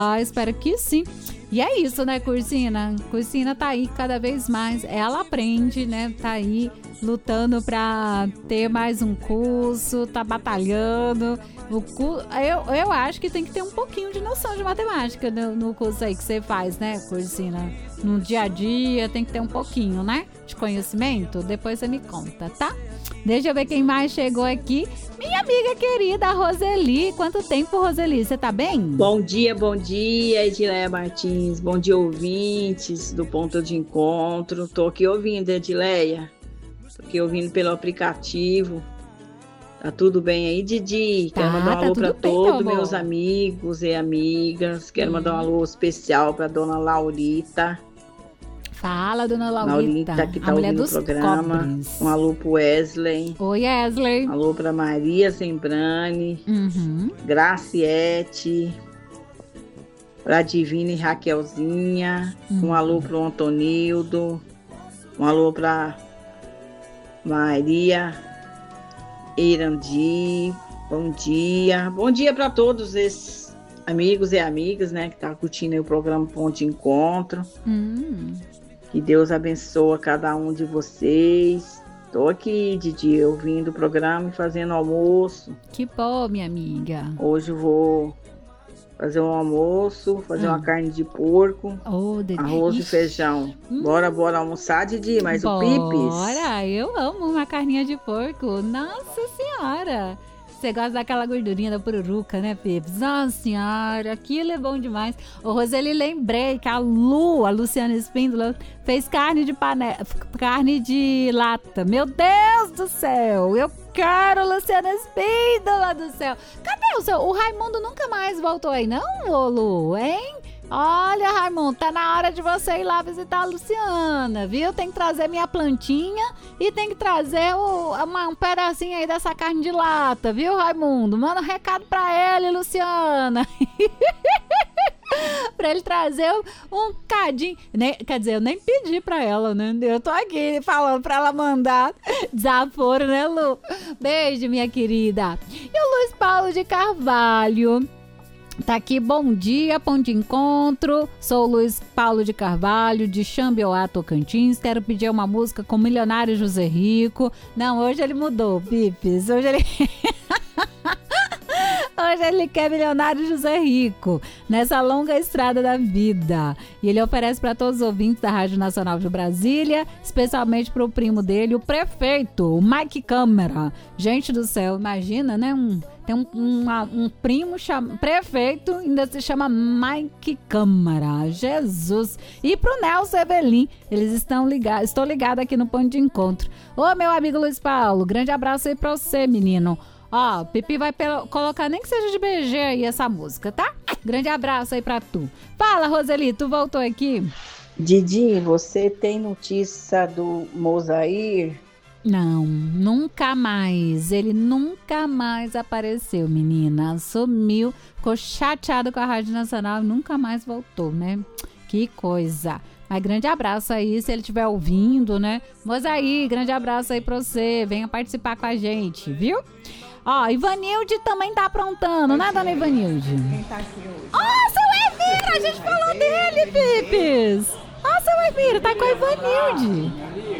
Espero que sim. E é isso, né, Cursina? Cursina tá aí cada vez mais. Ela aprende, né? Tá aí lutando pra ter mais um curso, tá batalhando. Eu acho que tem que ter um pouquinho de noção de matemática no curso aí que você faz, né, Cursina? No dia a dia tem que ter um pouquinho, né? De conhecimento. Depois você me conta, tá? Deixa eu ver quem mais chegou aqui. Minha amiga querida, Roseli. Quanto tempo, Roseli? Você tá bem? Bom dia, Edileia Martins. Bom dia, ouvintes do Ponto de Encontro. Tô aqui ouvindo, Edileia. Tô aqui ouvindo pelo aplicativo. Tá tudo bem aí, Didi? Quero mandar um alô para todos meus amigos e amigas. Quero mandar um alô especial para dona Laurita. Fala, dona Laurita, que tá ouvindo o programa. Cobres. Um alô pro Wesley. Oi, Wesley. Um alô pra Maria Zembrani. Graciete. Pra Divina e Raquelzinha. Um alô pro Antonildo. Um alô pra Maria Irandi. Bom dia. Bom dia pra todos esses amigos e amigas, né, que tá curtindo aí o programa Ponto de Encontro. Que Deus abençoe cada um de vocês. Estou aqui, Didi, ouvindo o programa e fazendo almoço. Que bom, minha amiga. Hoje eu vou fazer um almoço, fazer uma carne de porco, arroz e feijão. Bora almoçar, Didi, mas o Pipis. Bora, eu amo uma carninha de porco. Nossa Senhora. Você gosta daquela gordurinha da pururuca, né, Pipis? Nossa Senhora, aquilo é bom demais. Ô, Roseli, lembrei que a Luciana Espíndola, fez carne de lata. Meu Deus do céu, eu quero Luciana Espíndola do céu. Cadê o seu? O Raimundo nunca mais voltou aí, não, ô Lu, hein? Olha, Raimundo, tá na hora de você ir lá visitar a Luciana, viu? Tem que trazer minha plantinha e tem que trazer um pedacinho aí dessa carne de lata, viu, Raimundo? Manda um recado pra ele, Luciana. Pra ele trazer um cadinho. Quer dizer, eu nem pedi pra ela, né? Eu tô aqui falando pra ela mandar desaforo, né, Lu? Beijo, minha querida. E o Luiz Paulo de Carvalho tá aqui, bom dia, Ponto de Encontro. Sou o Luiz Paulo de Carvalho, de Xambioá, Tocantins. Quero pedir uma música com Milionário José Rico. Não, hoje ele mudou, Pipis. Hoje ele quer Milionário José Rico, nessa longa estrada da vida. E ele oferece para todos os ouvintes da Rádio Nacional de Brasília, especialmente para o primo dele, o prefeito, o Mike Câmara. Gente do céu, imagina, né? Tem um primo prefeito, ainda se chama Mike Câmara. Jesus. E pro Nelson Evelyn, eles estão ligados. Estou ligada aqui no Ponto de Encontro. Ô, meu amigo Luiz Paulo, grande abraço aí pra você, menino. Ó, Pipi vai colocar nem que seja de BG aí essa música, tá? Grande abraço aí pra tu. Fala, Roseli, tu voltou aqui? Didi, você tem notícia do Mosair? Não, nunca mais. Ele nunca mais apareceu, menina. Sumiu, ficou chateado com a Rádio Nacional e nunca mais voltou, né? Que coisa. Mas grande abraço aí, se ele estiver ouvindo, né? Mosair, grande abraço aí pra você. Venha participar com a gente, viu? Ó, Ivanilde também tá aprontando, né, dona Ivanilde? Quem tá aqui hoje? Ó, seu Hermiro, a gente falou dele, Pipis. Ó, seu Hermiro, tá com a Ivanilde.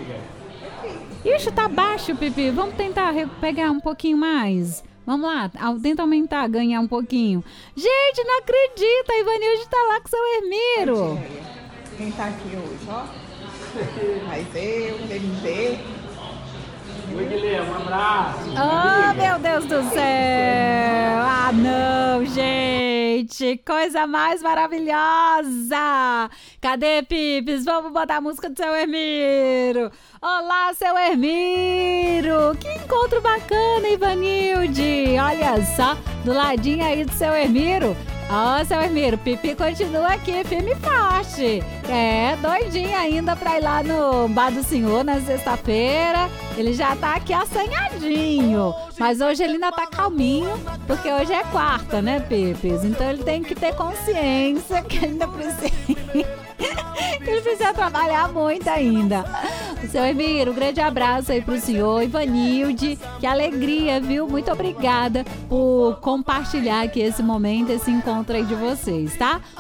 Ixi, tá baixo, Pipi. Vamos tentar pegar um pouquinho mais. Vamos lá, tenta aumentar, ganhar um pouquinho. Gente, não acredita, a Ivanilde tá lá com seu Hermiro. Quem tá aqui hoje, ó? Mas eu, MV. Oi, Guilherme, um abraço. Oh, meu Deus do céu! Ah, não, gente! Coisa mais maravilhosa! Cadê, Pipis? Vamos botar a música do seu Hermiro! Olá, seu Hermiro! Que encontro bacana, Ivanilde! Olha só, do ladinho aí do seu Hermiro. Ó, seu Hermiro, Pipi continua aqui, firme e forte. É, doidinho ainda pra ir lá no Bar do Senhor na sexta-feira. Ele já tá aqui assanhadinho. Mas hoje ele ainda tá calminho, porque hoje é quarta, né, Pipis? Então ele tem que ter consciência que ainda precisa... ele precisa trabalhar muito ainda. Seu Emir, um grande abraço aí pro senhor. Ivanilde, que alegria, viu? Muito obrigada por compartilhar aqui esse momento, esse encontro aí de vocês, tá?